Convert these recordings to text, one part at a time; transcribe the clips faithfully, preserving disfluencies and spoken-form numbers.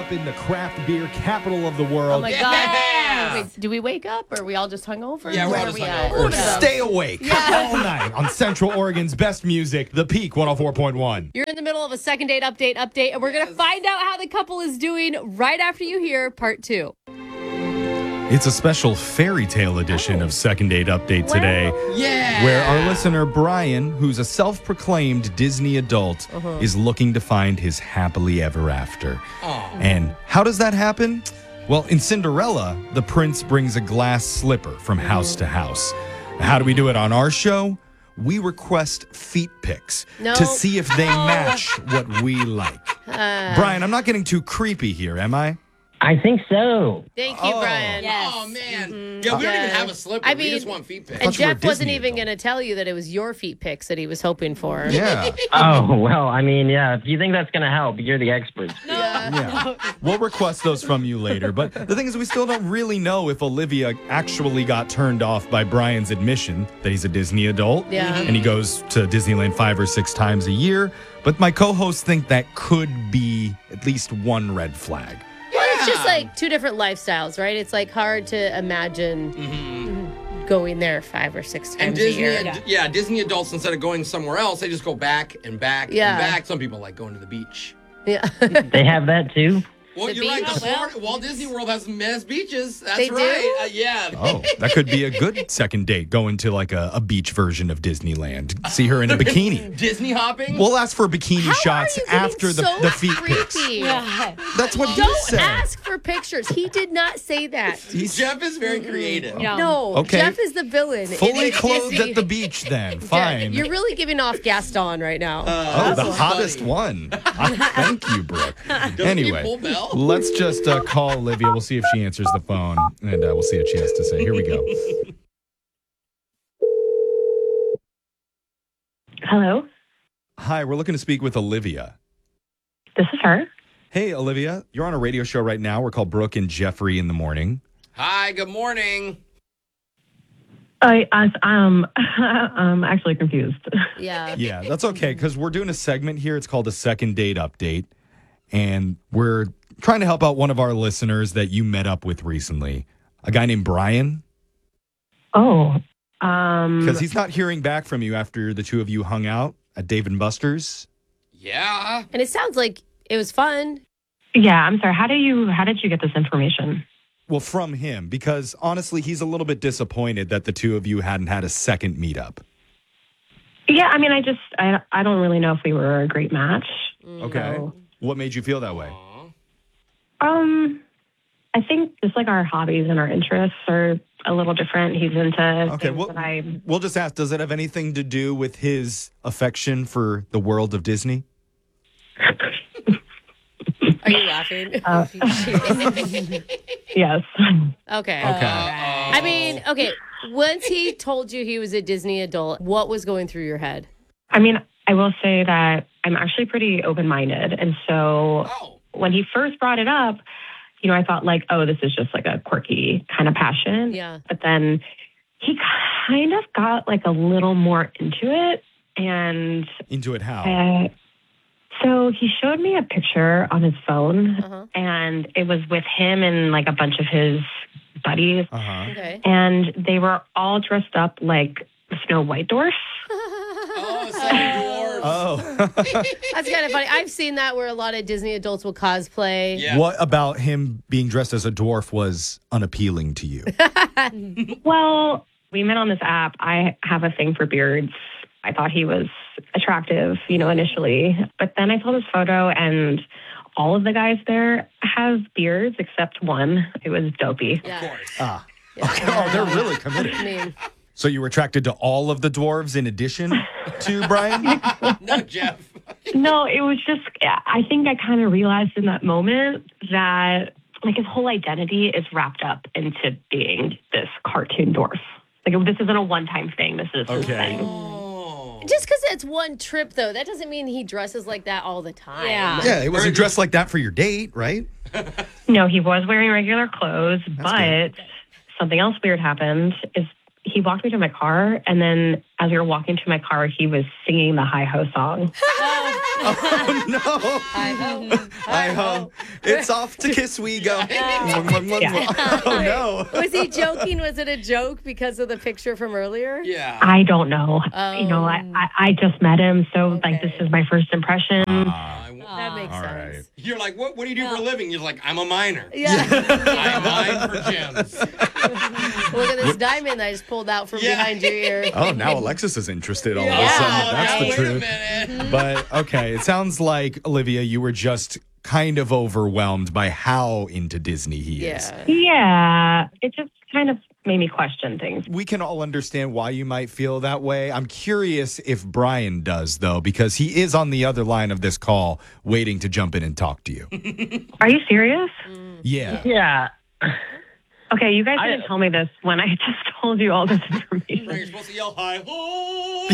up in the craft beer capital of the world. Oh my Yeah. God. Wait, do we wake up or are we all just hungover? Yeah, we're Where all are just we at? hungover. Or stay awake all night on Central Oregon's best music, The Peak one oh four point one. You're in the middle of a second date update update, and we're going to find out how the couple is doing right after you hear part two. It's a special fairy tale edition of Second Date Update today, Yeah. where our listener Brian, who's a self-proclaimed Disney adult, is looking to find his happily ever after. And how does that happen? Well, in Cinderella, the prince brings a glass slipper from house to house. How do we do it on our show? We request feet pics No. to see if they match what we like. Brian, I'm not getting too creepy here, am I? I think so. Thank you, Oh. Brian. Yes. Oh, man. Yeah, we don't even have a slipper. I we mean, just want feet pics. And thought you were Jeff wasn't Disney even adult. going to tell you that it was your feet pics that he was hoping for. Yeah. Oh, well, I mean, yeah, if you think that's going to help, you're the expert. Yeah. We'll request those from you later. But the thing is, we still don't really know if Olivia actually got turned off by Brian's admission that he's a Disney adult. Yeah. And he goes to Disneyland five or six times a year. But my co-hosts think that could be at least one red flag. Well, it's just like two different lifestyles, right? It's like hard to imagine going there five or six times And a Disney, year. yeah. yeah, Disney adults, instead of going somewhere else, they just go back and back Yeah. and back. Some people like going to the beach. Yeah. They have that too. Well, The you're right. beach? The Florida, Walt Disney World has mass beaches. That's They do? right. Uh, yeah. Oh, that could be a good second date, going to like a, a beach version of Disneyland. See her in a bikini. Disney hopping? We'll ask for bikini How shots are you getting after the, so the feet creepy? pics. That's what he Don't said. ask for pictures. He did not say that. He's Jeff is very creative. No, Okay. Jeff is the villain. fully in a clothed Disney- at the beach then. Yeah, Fine. you're really giving off Gaston right now. Oh, the so hottest funny. one. Ah, thank you, Brooke. Doesn't he Anyway, pull Bell? let's just uh, call Olivia. We'll see if she answers the phone, and uh, we'll see what she has to say. Here we go. Hello, Hi, we're looking to speak with Olivia. this is her. Hey, Olivia, you're on a radio show right now. We're called Brooke and Jeffrey in the Morning. Hi, good morning. I, I um, I'm actually confused. Yeah. Yeah, that's okay, because we're doing a segment here. It's called a Second Date Update, and we're trying to help out one of our listeners that you met up with recently, a guy named Brian. Oh, um, Because he's not hearing back from you after the two of you hung out at Dave and Buster's. Yeah. And it sounds like it was fun. yeah. I'm sorry. How do you? How did you get this information? Well, from him, because honestly, he's a little bit disappointed that the two of you hadn't had a second meetup. Yeah, I mean, I just, I, I don't really know if we were a great match. Okay. So, What made you feel that way? um, I think just like our hobbies and our interests are a little different. He's into Okay, things well, that I. we'll just ask, does it have anything to do with his affection for the world of Disney? Are you laughing? Uh, Yes. okay. Okay. I mean, okay. Once he told you he was a Disney adult, what was going through your head? I mean, I will say that I'm actually pretty open-minded, and so Oh. when he first brought it up, you know, I thought like, oh, this is just like a quirky kind of passion. Yeah. But then he kind of got like a little more into it. And Into it how? uh, so he showed me a picture on his phone, Uh-huh. and it was with him and like a bunch of his buddies. Uh-huh. Okay. And they were all dressed up like Snow White dwarfs. Oh, seven dwarves. Oh. That's kind of funny. I've seen that where a lot of Disney adults will cosplay. Yeah. What about him being dressed as a dwarf was unappealing to you? Well, we met on this app. I have a thing for beards. I thought he was attractive, you know, initially. But then I saw this photo, and all of the guys there have beards except one. It was Dopey. Of Yeah. course. Ah. Yeah. Oh, they're really committed. I mean, So you were attracted to all of the dwarves in addition to Brian? No, Jeff. No, it was just, I think I kind of realized in that moment that like his whole identity is wrapped up into being this cartoon dwarf. Like this isn't a one-time thing. This is his Okay. thing. Oh. just because it's one trip, though, that doesn't mean he dresses like that all the time. Yeah. Yeah, it wasn't dressed like that for your date, right? No, he was wearing regular clothes, but good. something else weird happened is he walked me to my car, and then as we were walking to my car, he was singing the Hi-Ho song. Oh, no. Hi ho. Hi ho. It's off to kiss we go. Mwah, mwah, mwah, mwah. Oh, no. Was he joking? Was it a joke because of the picture from earlier? Yeah. I don't know. You know, I, Oh. I, I just met him, so like this Okay. is my first impression. I- That makes All sense. right. You're like, what? What do you do for a living? You're like, I'm a miner. Yeah. I mine for gems. Look at this diamond I just pulled out from Yeah. behind your ear. Oh, now Alexis is interested all of a Yeah. sudden. Oh, if That's now, the wait truth. a minute. But okay, it sounds like, Olivia, you were just kind of overwhelmed by how into Disney he is. Yeah. Yeah, it just kind of made me question things. We can all understand why you might feel that way. I'm curious if Brian does, though, because he is on the other line of this call waiting to jump in and talk to you. Are you serious? Yeah. Yeah. Okay, you guys I- didn't tell me this when I just told you all this Right, information. you're supposed to yell hi ho.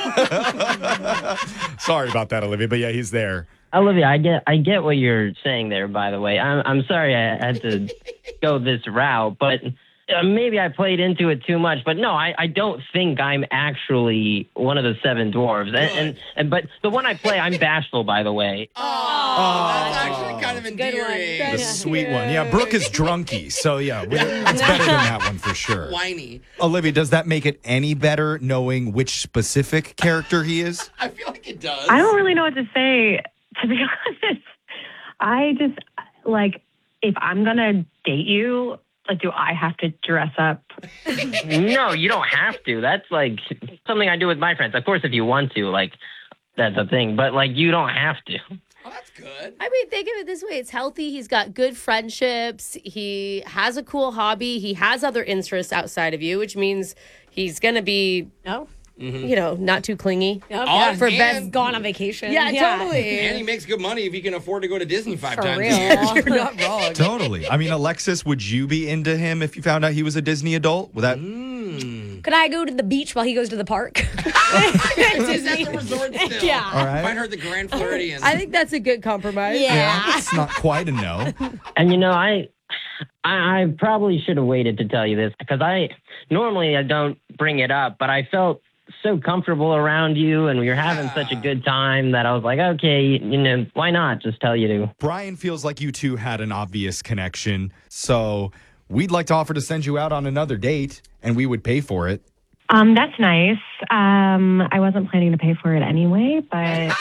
Sorry about that, Olivia, but yeah, he's there. Olivia, I get I get what you're saying there, by the way. I'm I'm sorry I had to go this route, but uh, maybe I played into it too much. But no, I, I don't think I'm actually one of the seven dwarves. And, and and but the one I play, I'm bashful, by the way. Oh, that's actually kind of Good one. endearing. The Yeah. sweet one. Yeah, Brooke is drunky, so yeah, we- it's better than that one for sure. Whiny. Olivia, does that make it any better knowing which specific character he is? I feel like it does. I don't really know what to say, to be honest. I just, like, if I'm going to date you, like, do I have to dress up? No, you don't have to. That's like something I do with my friends. Of course, if you want to, like, that's a thing. But like, you don't have to. Oh, that's good. I mean, think of it this way. It's healthy. He's got good friendships. He has a cool hobby. He has other interests outside of you, which means he's going to be, No. you know, not too clingy. Yep. Oh, yeah. for Best best- gone on vacation. Yeah, totally. And he makes good money if he can afford to go to Disney five For times real. a year. You're not wrong. Totally. I mean, Alexis, would you be into him if you found out he was a Disney adult? Would that? Could I go to the beach while he goes to the park? He's at the resort still. Yeah. All right. Find her at the Grand Floridian. I think that's a good compromise. Yeah. It's not quite a no. And you know, I, I, I probably should have waited to tell you this because I normally I don't bring it up, but I felt so comfortable around you, and we were having Yeah. such a good time that I was like, okay, you know, why not just tell you to? Brian feels like you two had an obvious connection, so we'd like to offer to send you out on another date, and we would pay for it. Um, that's nice. Um, I wasn't planning to pay for it anyway, but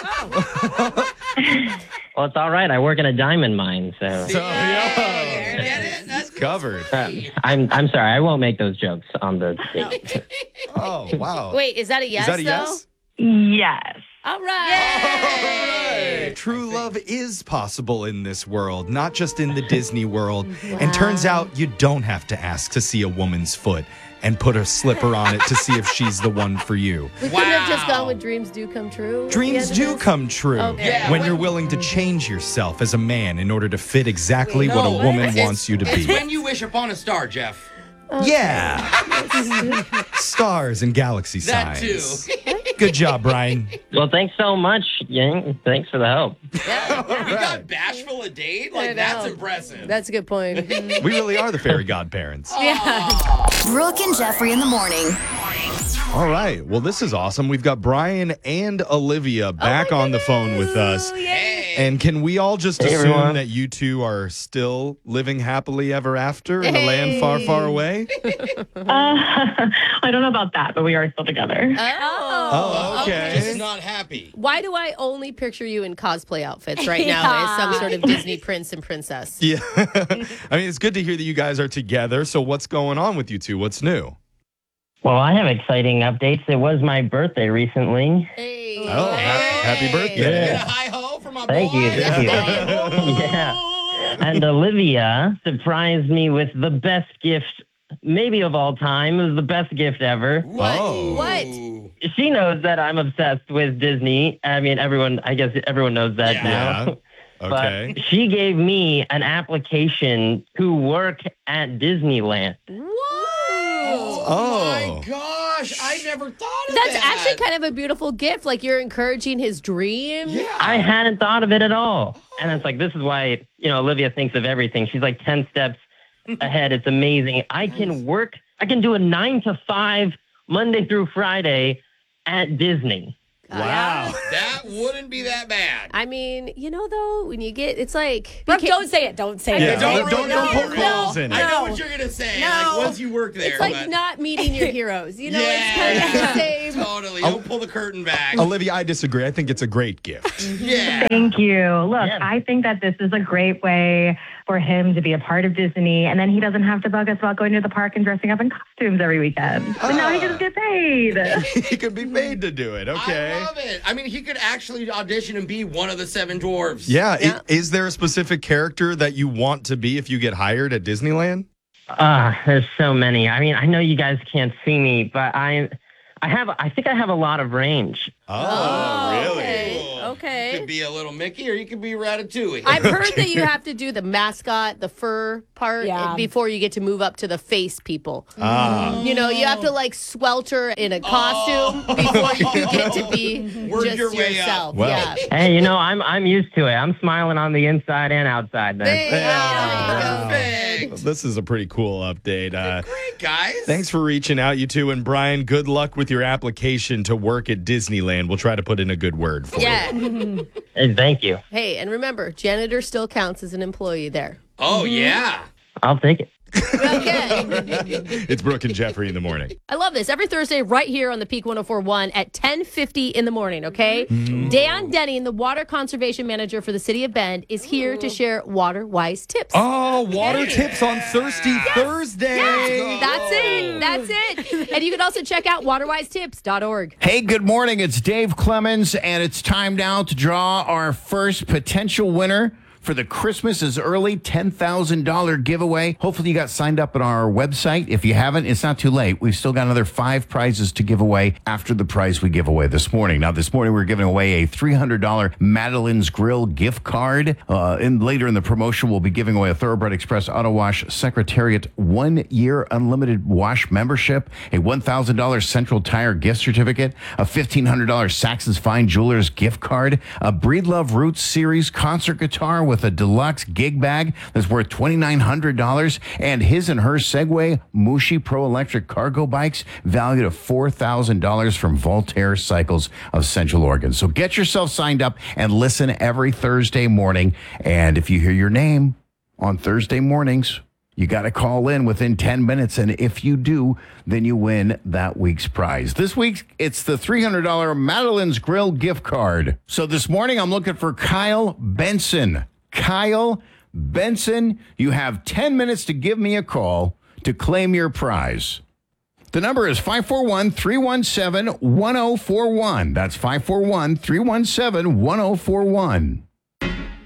Well, it's all right. I work in a diamond mine, so So, yeah, Get it? That's covered. uh, I'm I'm sorry. I won't make those jokes on the date. Oh, wow. Wait, is that a yes, Is that a though? yes? yes. All right. True love is possible in this world, not just in the Disney world. And turns out you don't have to ask to see a woman's foot and put a slipper on it to see if she's the one for you. We could have just Wow. gone with dreams do come true. at the Dreams end of do this. come true Okay. Yeah, when when- you're willing to change yourself as a man in order to fit exactly what a No, woman it's- wants you to It's be. when you wish upon a star, Jeff. Yeah. Stars and galaxy That signs. too. Good job, Brian. Well, thanks so much, Yang. Thanks for the help. You got bashful a date? Like, I that's know. impressive. That's a good point. We really are the fairy godparents. Brooke and Jeffrey in the morning. All right. Well, this is awesome. We've got Brian and Olivia back on the phone with us. Hey. And can we all just Hey, assume everyone. that you two are still living happily ever after in a land far, far away? Uh, I don't know about that, but we are still together. Oh. Oh, okay. Just not happy. Why do I only picture you in cosplay outfits right now as some sort of Disney prince and princess? Yeah. I mean, it's good to hear that you guys are together. So, what's going on with you two? What's new? Well, I have exciting updates. It was my birthday recently. Hey. Oh, ha- happy birthday. Get a hi ho for my Thank boy. you. Thank you. Yeah. And Olivia surprised me with the best gift, maybe of all time. It was the best gift ever. What? Oh. What? She knows that I'm obsessed with Disney. I mean, everyone, I guess everyone knows that Yeah. now. Okay. But she gave me an application to work at Disneyland. Whoa. Oh. My gosh, I never thought of That's that. actually kind of a beautiful gift. Like you're encouraging his dream. Yeah. I hadn't thought of it at all. And it's like, this is why, you know, Olivia thinks of everything. She's like ten steps ahead. It's amazing. I can work, I can do a nine to five Monday through Friday at Disney. Wow. That wouldn't be that bad. I mean, you know, though, when you get, it's like. Brooke, you don't say it. Don't say Yeah, it. don't, don't don't, really- don't poke no, holes in it. I know what you're gonna say. No. Like once you work there, It's like but not meeting your heroes. You know, yeah, it's kind of the same. totally. Don't pull the curtain back. Olivia, I disagree. I think it's a great gift. Yeah. Thank you. Look, I think that this is a great way for him to be a part of Disney, and then he doesn't have to bug us about going to the park and dressing up in costumes every weekend. But now he just gets paid. He could be made to do it. Okay. I love it. I mean, he could actually audition and be one of the seven dwarves. Yeah. i- Yeah. Is there a specific character that you want to be if you get hired at Disneyland? Uh, there's so many. I mean, I know you guys can't see me, but I, I have. I think I have a lot of range. Oh, really? Okay. You Okay. could be a little Mickey, or you could be Ratatouille. I've heard that you have to do the mascot, the fur part, Yeah. before you get to move up to the face people. Ah. You know, you have to like swelter in a costume before you get to be Work just your way up. yourself. Well. Yeah. Hey, you know, I'm I'm used to it. I'm smiling on the inside and outside, man. There you go. Perfect. This is a pretty cool update. Uh, Great, guys. thanks for reaching out, you two. And Brian, good luck with your application to work at Disneyland. We'll try to put in a good word for you. Yeah. Hey, thank you. Hey, and remember, janitor still counts as an employee there. Oh, yeah. I'll take it. Okay. It's Brooke and Jeffrey in the morning. I love this. Every Thursday, right here on the Peak one oh four point one at ten fifty in the morning, okay? Dan Denning, the water conservation manager for the city of Bend, is here to share water-wise tips. Oh, water tips on Thirsty Thursday. That's it. That's it. And you can also check out water wise tips dot org. Hey, good morning. It's Dave Clemens, and it's time now to draw our first potential winner for the Christmas is Early ten thousand dollars giveaway. Hopefully you got signed up on our website. If you haven't, it's not too late. We've still got another five prizes to give away after the prize we give away this morning. Now, this morning we're giving away a three hundred dollars Madeline's Grill gift card. Uh, and later in the promotion, we'll be giving away a Thoroughbred Express Auto Wash Secretariat one-year unlimited wash membership, a one thousand dollars Central Tire gift certificate, a fifteen hundred dollars Saxon's Fine Jewelers gift card, a Breedlove Roots Series concert guitar with a deluxe gig bag that's worth twenty-nine hundred dollars, and his and her Segway Mushi Pro Electric cargo bikes valued at four thousand dollars from Voltaire Cycles of Central Oregon. So get yourself signed up and listen every Thursday morning. And if you hear your name on Thursday mornings, you got to call in within ten minutes. And if you do, then you win that week's prize. This week, it's the three hundred dollars Madeline's Grill gift card. So this morning, I'm looking for Kyle Benson. Kyle Benson, you have ten minutes to give me a call to claim your prize. The number is five four one, three one seven, one zero four one. That's five four one, three one seven, one zero four one.